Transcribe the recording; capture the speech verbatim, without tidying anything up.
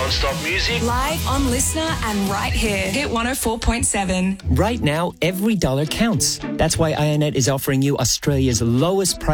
non-stop music. Live on Listener and right here. Hit one oh four point seven. Right now, every dollar counts. That's why I O N E T is offering you Australia's lowest price